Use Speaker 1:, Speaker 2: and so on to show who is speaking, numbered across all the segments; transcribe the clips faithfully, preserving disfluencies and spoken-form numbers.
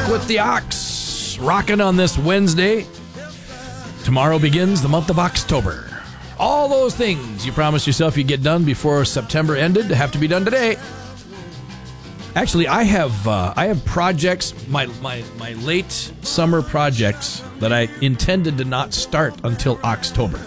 Speaker 1: Talk with the Ox, rocking on this Wednesday. Tomorrow begins the month of October. All those things you promised yourself you'd get done before September ended have to be done today. Actually, I have uh, I have projects, my, my, my late summer projects that I intended to not start until October.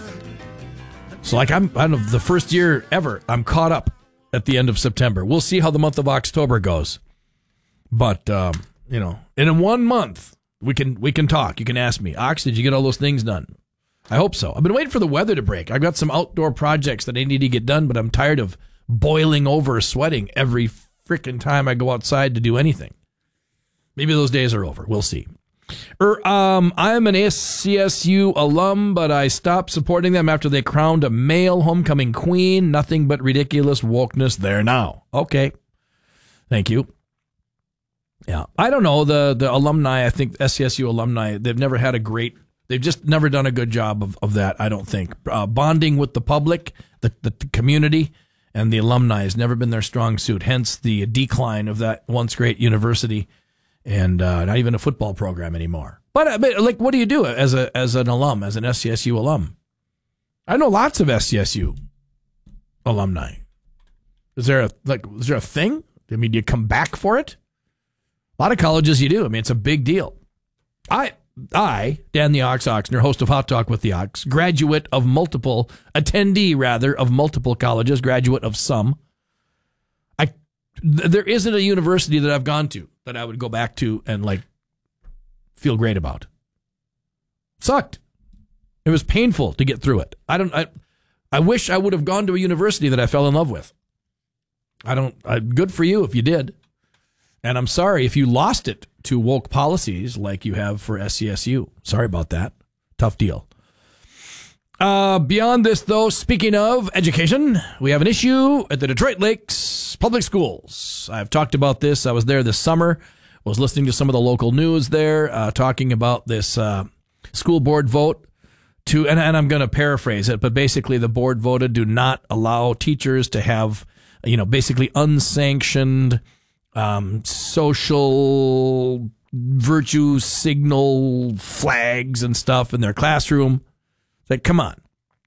Speaker 1: So like I'm, I don't know, the first year ever, I'm caught up at the end of September. We'll see how the month of October goes. But, um, you know, in one month, we can we can talk. You can ask me, Ox, did you get all those things done? I hope so. I've been waiting for the weather to break. I've got some outdoor projects that I need to get done, but I'm tired of boiling over, sweating every freaking time I go outside to do anything. Maybe those days are over. We'll see. Er, um, I'm an S C S U alum, but I stopped supporting them after they crowned a male homecoming queen. Nothing but ridiculous wokeness there now. Okay. Thank you. Yeah. I don't know. The, the alumni, I think S C S U alumni, they've never had a great, they've just never done a good job of, of that, I don't think. Uh, bonding with the public, the, the, the community, and the alumni has never been their strong suit. Hence the decline of that once great university. And uh, not even a football program anymore. But, uh, but like, what do you do as a as an alum, as an S C S U alum? I know lots of S C S U alumni. Is there a like? Is there a thing? I mean, do you come back for it? A lot of colleges you do. I mean, it's a big deal. I, I, Dan the Ox Oxner, host of Hot Talk with the Ox, graduate of multiple attendee rather of multiple colleges, graduate of some. I th- there isn't a university that I've gone to that I would go back to and like feel great about. Sucked. It was painful to get through it. I don't. I, I wish I would have gone to a university that I fell in love with. I don't. I, good for you if you did, and I'm sorry if you lost it to woke policies like you have for S C S U. Sorry about that. Tough deal. Uh, beyond this, though, speaking of education, we have an issue at the Detroit Lakes Public Schools. I've talked about this. I was there this summer, was listening to some of the local news there, uh, talking about this uh, school board vote to, and, and I'm going to paraphrase it, but basically the board voted to not allow teachers to have, you know, basically unsanctioned um, social virtue signal flags and stuff in their classroom. Like, come on.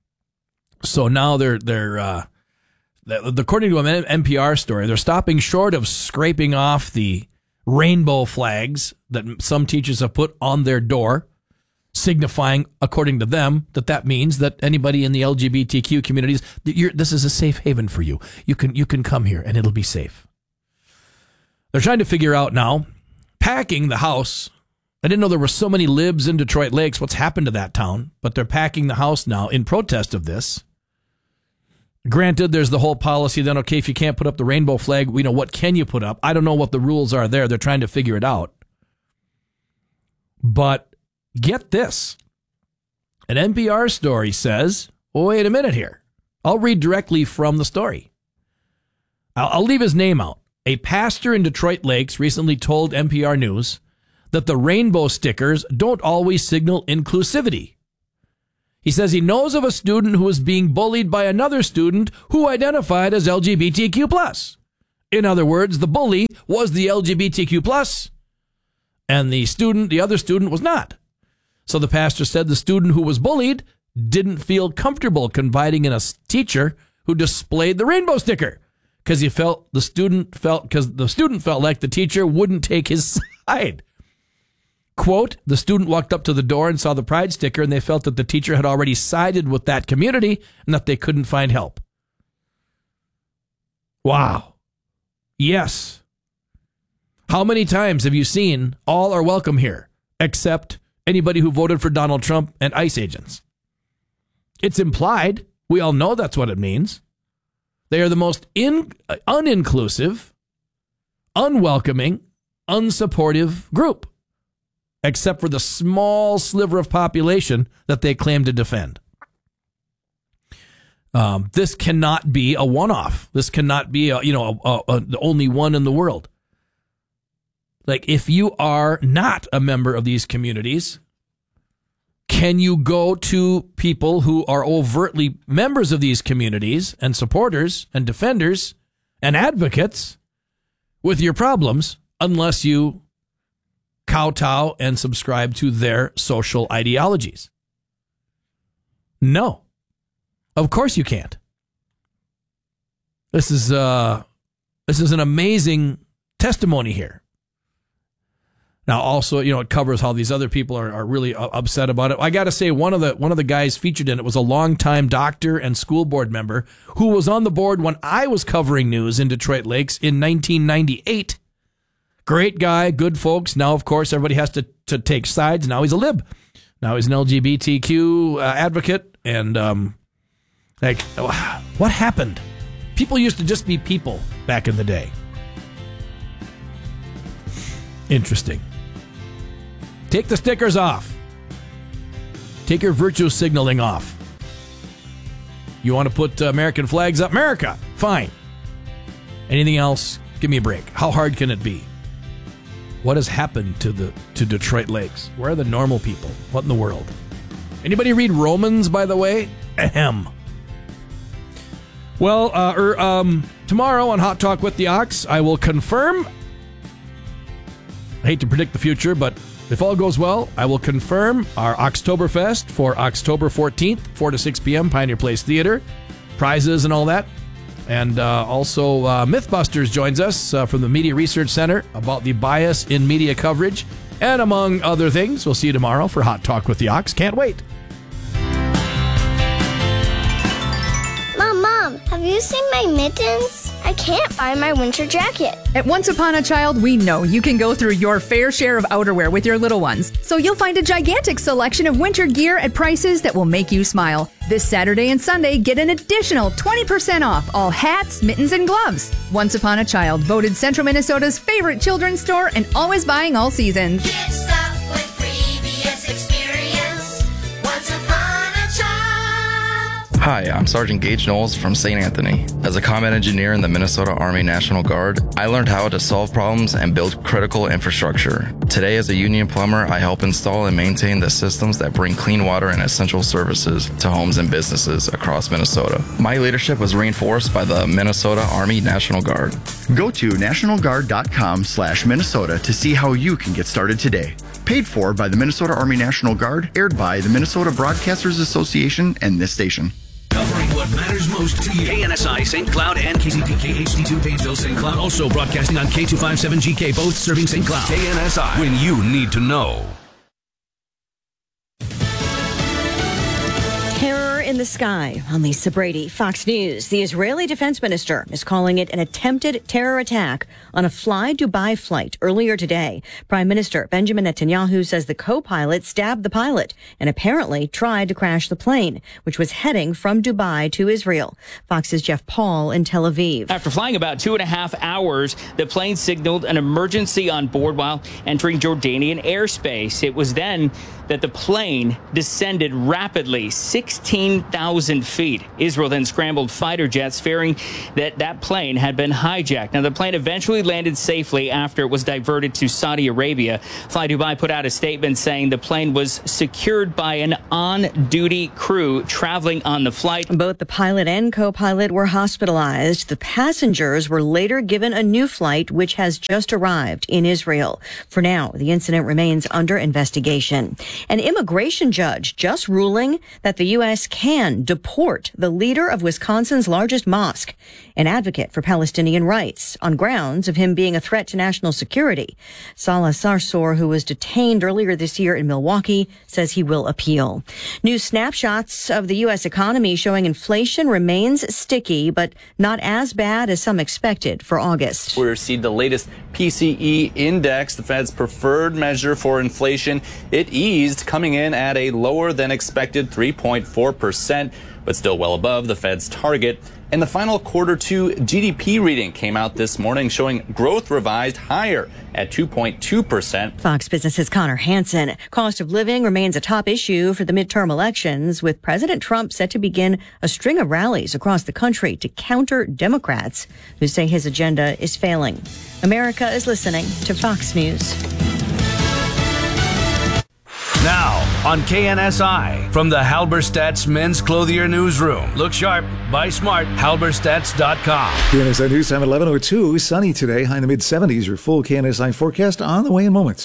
Speaker 1: So now they're, they're, uh, according to an N P R story, they're stopping short of scraping off the rainbow flags that some teachers have put on their door, signifying, according to them, that that means that anybody in the L G B T Q communities, that you're, this is a safe haven for you. You can, you can come here and it'll be safe. They're trying to figure out now, packing the house. I didn't know there were so many libs in Detroit Lakes. What's happened to that town? But they're packing the house now in protest of this. Granted, there's the whole policy then, okay, if you can't put up the rainbow flag, you know, what can you put up? I don't know what the rules are there. They're trying to figure it out. But get this. An N P R story says, oh, wait a minute here. I'll read directly from the story. I'll, I'll leave his name out. A pastor in Detroit Lakes recently told N P R News that the rainbow stickers don't always signal inclusivity. He says he knows of a student who was being bullied by another student who identified as L G B T Q plus. In other words, the bully was the L G B T Q plus, and the student, the other student, was not. So the pastor said the student who was bullied didn't feel comfortable confiding in a teacher who displayed the rainbow sticker because he felt the student felt because the student felt like the teacher wouldn't take his side. Quote, the student walked up to the door and saw the pride sticker, and they felt that the teacher had already sided with that community and that they couldn't find help. Wow. Yes. How many times have you seen all are welcome here, except anybody who voted for Donald Trump and ICE agents? It's implied. We all know that's what it means. They are the most in, uh, uninclusive, unwelcoming, unsupportive group, except for the small sliver of population that they claim to defend. Um, this cannot be a one-off. This cannot be, a, you know, a, a, a, the only one in the world. Like, if you are not a member of these communities, can you go to people who are overtly members of these communities and supporters and defenders and advocates with your problems unless you kowtow and subscribe to their social ideologies? No. Of course you can't. This is uh, this is an amazing testimony here. Now, also, you know, it covers how these other people are, are really upset about it. I got to say, one of the one of the guys featured in it was a longtime doctor and school board member who was on the board when I was covering news in Detroit Lakes in nineteen ninety-eight. Great guy, good folks. Now, of course, everybody has to, to take sides. Now he's a lib. Now he's an L G B T Q uh, advocate. And, um, like, what happened? People used to just be people back in the day. Interesting. Take the stickers off. Take your virtue signaling off. You want to put uh, American flags up? America. Fine. Anything else? Give me a break. How hard can it be? What has happened to the to Detroit Lakes? Where are the normal people? What in the world? Anybody read Romans, by the way? Ahem. Well, uh, er, um, tomorrow on Hot Talk with the Ox, I will confirm. I hate to predict the future, but if all goes well, I will confirm our Oxtoberfest for October fourteenth, four to six p.m., Pioneer Place Theater. Prizes and all that. And uh, also, uh, Mythbusters joins us uh, from the Media Research Center about the bias in media coverage. And among other things, we'll see you tomorrow for Hot Talk with the Ox. Can't wait.
Speaker 2: Mom, Mom, have you seen my mittens? I can't find my winter jacket.
Speaker 3: At Once Upon a Child, we know you can go through your fair share of outerwear with your little ones. So you'll find a gigantic selection of winter gear at prices that will make you smile. This Saturday and Sunday, get an additional twenty percent off all hats, mittens, and gloves. Once Upon a Child, voted Central Minnesota's favorite children's store and always buying all seasons.
Speaker 4: Get stuff with previous experience. Once Upon a Child.
Speaker 5: Hi, I'm Sergeant Gage Knowles from Saint Anthony. As a combat engineer in the Minnesota Army National Guard, I learned how to solve problems and build critical infrastructure. Today, as a union plumber, I help install and maintain the systems that bring clean water and essential services to homes and businesses across Minnesota. My leadership was reinforced by the Minnesota Army National Guard.
Speaker 6: Go to nationalguard.com slash Minnesota to see how you can get started today. Paid for by the Minnesota Army National Guard, aired by the Minnesota Broadcasters Association and this station.
Speaker 7: Covering what matters most to you. K N S I, Saint Cloud, and K Z P K H D two, Painesville, Saint Cloud. Also broadcasting on K two fifty-seven G K, both serving Saint Cloud. K N S I, when you need to know.
Speaker 8: Terror in the sky. I'm Lisa Brady, Fox News. The Israeli defense minister is calling it an attempted terror attack on a Fly Dubai flight earlier today. Prime Minister Benjamin Netanyahu says the co-pilot stabbed the pilot and apparently tried to crash the plane, which was heading from Dubai to Israel. Fox's Jeff Paul in Tel Aviv.
Speaker 9: After flying about two and a half hours, the plane signaled an emergency on board while entering Jordanian airspace. It was then that the plane descended rapidly, sixteen thousand feet. Israel then scrambled fighter jets, fearing that that plane had been hijacked. Now, the plane eventually landed safely after it was diverted to Saudi Arabia. Fly Dubai put out a statement saying the plane was secured by an on-duty crew traveling on the flight.
Speaker 8: Both the pilot and co-pilot were hospitalized. The passengers were later given a new flight, which has just arrived in Israel. For now, the incident remains under investigation. An immigration judge just ruling that the U S can deport the leader of Wisconsin's largest mosque, an advocate for Palestinian rights, on grounds of him being a threat to national security. Salah Sarsour, who was detained earlier this year in Milwaukee, says he will appeal. New snapshots of the U S economy showing inflation remains sticky, but not as bad as some expected for August.
Speaker 10: We received the latest P C E index, the Fed's preferred measure for inflation. It eased, coming in at a lower than expected three point four percent, but still well above the Fed's target. And the final quarter two G D P reading came out this morning, showing growth revised higher at two point two percent.
Speaker 8: Fox Business's Connor Hansen. Cost of living remains a top issue for the midterm elections, with President Trump set to begin a string of rallies across the country to counter Democrats who say his agenda is failing. America is listening to Fox News.
Speaker 7: Now, on K N S I, from the Halberstadt's Men's Clothier Newsroom. Look sharp, buy smart, halberstadts dot com.
Speaker 11: K N S I News time at eleven oh two. Sunny today, high in the mid seventies. Your full K N S I forecast on the way in moments.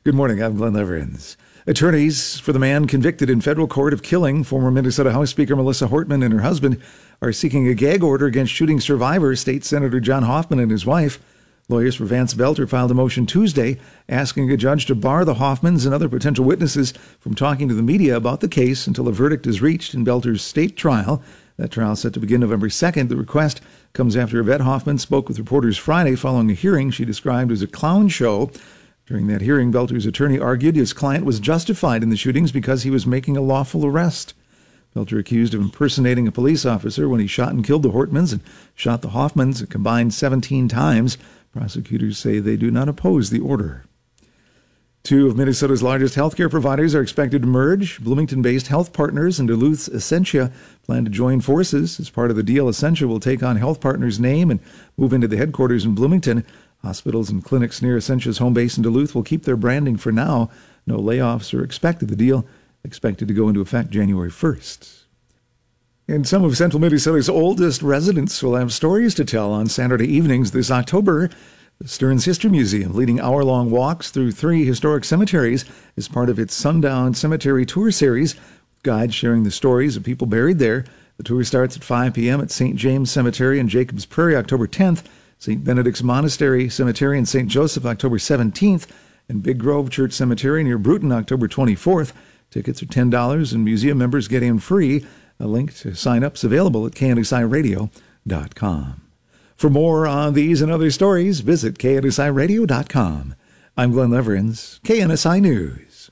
Speaker 11: Good morning, I'm Glenn Leverins. Attorneys for the man convicted in federal court of killing former Minnesota House Speaker Melissa Hortman and her husband are seeking a gag order against shooting survivor, State Senator John Hoffman and his wife. Lawyers for Vance Belter filed a motion Tuesday asking a judge to bar the Hoffmans and other potential witnesses from talking to the media about the case until a verdict is reached in Belter's state trial. That trial is set to begin November second. The request comes after Yvette Hoffman spoke with reporters Friday following a hearing she described as a clown show. During that hearing, Belter's attorney argued his client was justified in the shootings because he was making a lawful arrest. Belter accused of impersonating a police officer when he shot and killed the Hortmans and shot the Hoffmans a combined seventeen times. Prosecutors say they do not oppose the order. Two of Minnesota's largest healthcare providers are expected to merge. Bloomington-based Health Partners and Duluth's Essentia plan to join forces. As part of the deal, Essentia will take on Health Partners' name and move into the headquarters in Bloomington. Hospitals and clinics near Essentia's home base in Duluth will keep their branding for now. No layoffs are expected. The deal expected to go into effect January first. And some of Central Minnesota's oldest residents will have stories to tell on Saturday evenings this October. The Stearns History Museum leading hour-long walks through three historic cemeteries is part of its Sundown Cemetery Tour series. Guides sharing the stories of people buried there. The tour starts at five p.m. at Saint James Cemetery in Jacobs Prairie October tenth, Saint Benedict's Monastery Cemetery in Saint Joseph October seventeenth, and Big Grove Church Cemetery near Bruton October twenty-fourth. Tickets are ten dollars and museum members get in free. A link to sign-ups available at K N S I radio dot com. For more on these and other stories, visit K N S I radio dot com. I'm Glenn Leverins, K N S I News.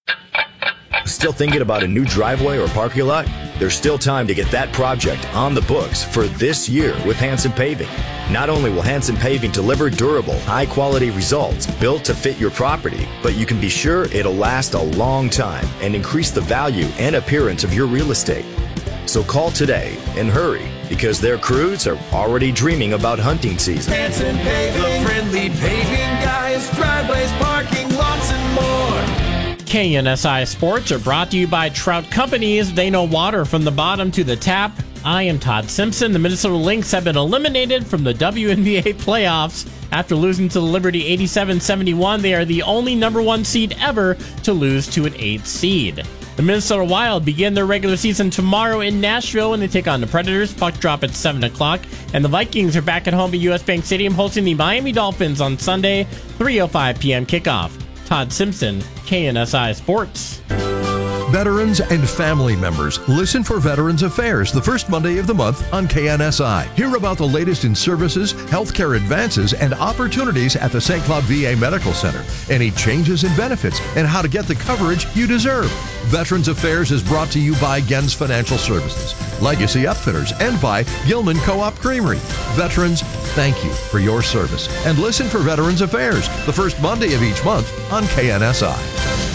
Speaker 12: Still thinking about a new driveway or parking lot? There's still time to get that project on the books for this year with Hanson Paving. Not only will Hanson Paving deliver durable, high-quality results built to fit your property, but you can be sure it'll last a long time and increase the value and appearance of your real estate. So call today and hurry, because their crews are already dreaming about hunting season.
Speaker 13: Hanson Paving, the friendly paving guys, driveways, parking lots, and more.
Speaker 14: K N S I Sports are brought to you by Trout Companies. They know water from the bottom to the tap. I am Todd Simpson. The Minnesota Lynx have been eliminated from the W N B A playoffs. After losing to the Liberty eighty-seven seventy-one, they are the only number one seed ever to lose to an eighth seed. The Minnesota Wild begin their regular season tomorrow in Nashville when they take on the Predators. Puck drop at seven o'clock. And the Vikings are back at home at U S Bank Stadium hosting the Miami Dolphins on Sunday, three oh five p.m. kickoff. Todd Simpson, K N S I Sports.
Speaker 15: Veterans and family members, listen for Veterans Affairs the first Monday of the month on K N S I. Hear about the latest in services, healthcare advances, and opportunities at the Saint Cloud V A Medical Center. Any changes in benefits and how to get the coverage you deserve. Veterans Affairs is brought to you by Gens Financial Services, Legacy Upfitters, and by Gilman Co-op Creamery. Veterans, thank you for your service. And listen for Veterans Affairs the first Monday of each month on K N S I.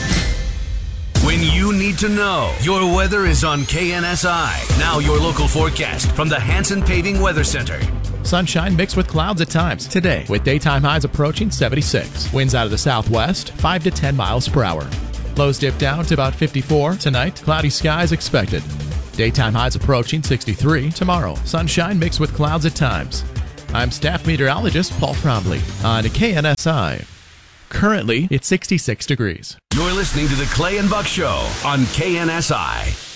Speaker 7: When you need to know, your weather is on K N S I. Now your local forecast from the Hanson Paving Weather Center.
Speaker 16: Sunshine mixed with clouds at times today, with daytime highs approaching seventy-six. Winds out of the southwest, five to ten miles per hour. Lows dip down to about fifty-four. Tonight, cloudy skies expected. Daytime highs approaching sixty-three. Tomorrow, sunshine mixed with clouds at times. I'm staff meteorologist Paul Trombley on K N S I. Currently, it's sixty-six degrees.
Speaker 7: You're listening to the Clay and Buck Show on K N S I.